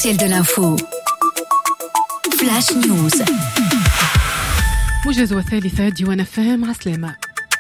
l'essentiel de l'info. Flash News. موجز والثالثة ديوان FM عسلامة.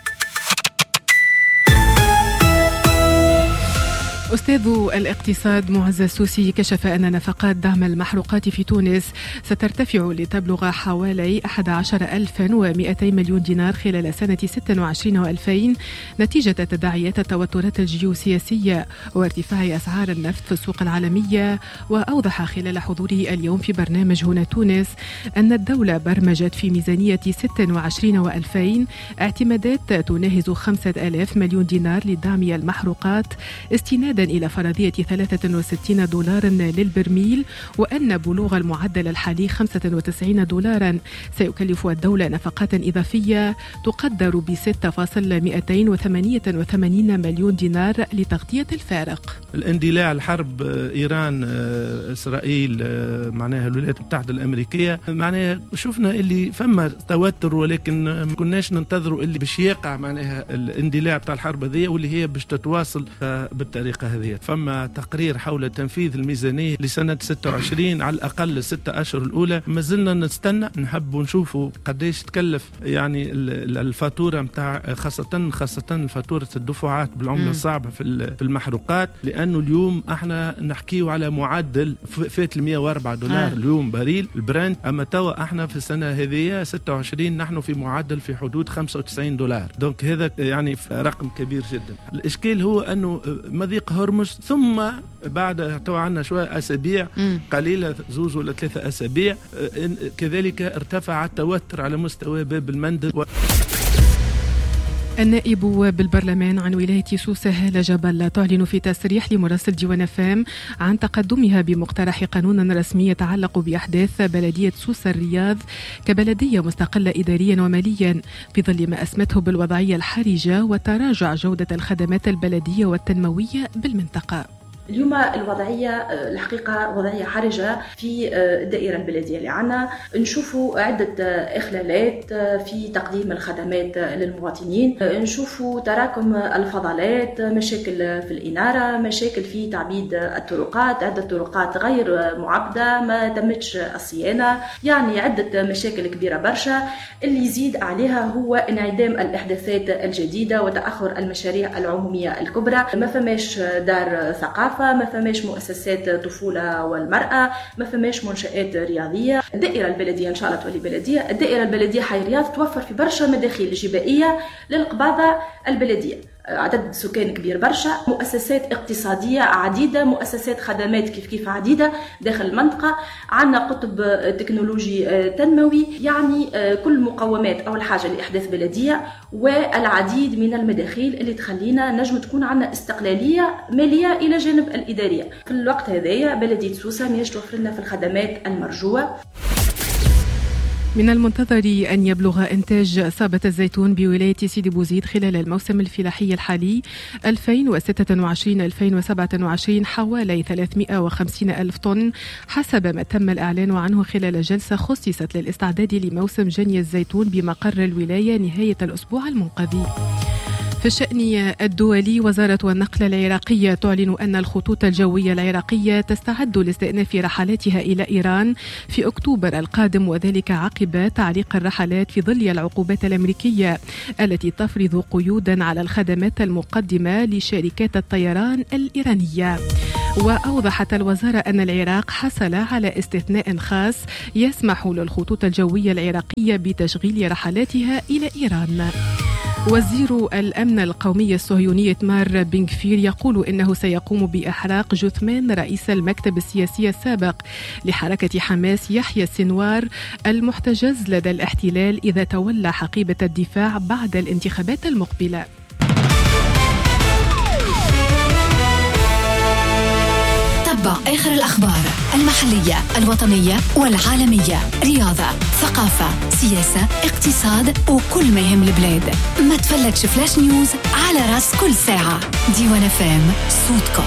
أستاذ الاقتصاد معز السوسي كشف أن نفقات دعم المحروقات في تونس سترتفع لتبلغ حوالي 11,200 مليون دينار خلال سنة 26 و2000 نتيجة تداعيات التوترات الجيوسياسية وارتفاع أسعار النفط في السوق العالمية. وأوضح خلال حضوره اليوم في برنامج هنا تونس أن الدولة برمجت في ميزانية 26 و2000 اعتمادات تناهز 5,000 مليون دينار لدعم المحروقات استنادا إلى فرضية $63 للبرميل، وأن بلوغ المعدل الحالي $95 سيكلف الدولة نفقات إضافية تقدر ب 6,288 مليون دينار لتغطية الفارق. الاندلاع الحرب إيران إسرائيل معناها الولايات المتحدة الأمريكية، معناها شفنا اللي فما توتر، ولكن ما كناش ننتظروا اللي باش يقع معناها الاندلاع بتاع الحرب هذه واللي هي باش تتواصل بالطريقة هذه. فما تقرير حول تنفيذ الميزانية لسنة 26 على الأقل 6 أشهر الأولى. ما زلنا نستنى نحب نشوفوا قديش تكلف يعني الفاتورة متاع خاصة فاتورة الدفعات بالعملة الصعبة في المحروقات، لأنه اليوم احنا نحكيه على معدل فات $104 اليوم بريل البرنت، أما توا احنا في السنة هذه 26 نحن في معدل في حدود $95. دونك هذا يعني رقم كبير جدا. الإشكال هو أنه مضيق هرمز ثم بعد تو عنا شوية أسابيع قليلة 2 ولا 3 أسابيع كذلك ارتفع التوتر على مستوى باب المندب. النائب بالبرلمان عن ولاية سوسة هالة جبل تعلن في تصريح لمراسل ديوان FM عن تقدمها بمقترح قانون رسمي يتعلق بأحداث بلدية سوسة الرياض كبلدية مستقلة إداريا وماليا، في ظل ما أسمته بالوضعية الحرجة وتراجع جودة الخدمات البلدية والتنموية بالمنطقة. اليوم الوضعية الحقيقة وضعية حرجة في الدائرة البلدية اللي عنا. نشوفوا عدة إخلالات في تقديم الخدمات للمواطنين، نشوفوا تراكم الفضلات، مشاكل في الإنارة، مشاكل في تعبيد الطرقات، عدة طرقات غير معبدة ما تمتش الصيانة، يعني عدة مشاكل كبيرة برشا. اللي يزيد عليها هو انعدام الإحداثات الجديدة وتأخر المشاريع العمومية الكبرى. ما فماش دار ثقافة، ما فماش مؤسسات طفولة والمرأة، ما فماش منشآت رياضية. الدائرة البلدية إن شاء الله تولي بلدية. الدائرة البلدية حي رياض توفر في برشا مداخيل جبائية للقباضة البلدية، عدد سكان كبير برشا، مؤسسات اقتصادية عديدة، مؤسسات خدمات كيف عديدة داخل المنطقة، عندنا قطب تكنولوجي تنموي، يعني كل مقومات أول حاجة لإحداث بلدية والعديد من المداخيل اللي تخلينا نجم تكون عندنا استقلالية مالية إلى جانب الإدارية. في الوقت هذايا بلدية سوسة ماهيش توفر لنا في الخدمات المرجوة. من المنتظر أن يبلغ إنتاج صابة الزيتون بولاية سيدي بوزيد خلال الموسم الفلاحي الحالي 2026-2027 حوالي 350 ألف طن حسب ما تم الإعلان عنه خلال جلسة خصصت للاستعداد لموسم جني الزيتون بمقر الولاية نهاية الأسبوع المنقضي. في الشأن الدولي، وزارة النقل العراقية تعلن أن الخطوط الجوية العراقية تستعد لاستئناف رحلاتها إلى إيران في أكتوبر القادم، وذلك عقب تعليق الرحلات في ظل العقوبات الأمريكية التي تفرض قيودا على الخدمات المقدمة لشركات الطيران الإيرانية. وأوضحت الوزارة أن العراق حصل على استثناء خاص يسمح للخطوط الجوية العراقية بتشغيل رحلاتها إلى إيران. وزير الأمن القومي الصهيوني إتمار بن غفير يقول إنه سيقوم بإحراق جثمان رئيس المكتب السياسي السابق لحركة حماس يحيى السنوار المحتجز لدى الاحتلال إذا تولى حقيبة الدفاع بعد الانتخابات المقبلة. تابع آخر الأخبار المحلية الوطنية والعالمية، رياضة، ثقافة، سياسة، اقتصاد وكل ما يهم البلاد. ما تفلتش فلاش نيوز على راس كل ساعة. ديوان FM صوتكم.